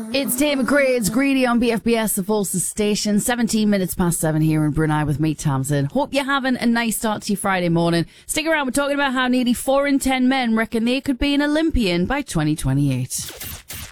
It's Tate McRae, it's Greedy on BFBS, the Volsa station. 17 minutes past 7 here in Brunei with me, Tamsin. Hope you're having a nice start to your Friday morning. Stick around, we're talking about how nearly 4 in 10 men reckon they could be an Olympian by 2028.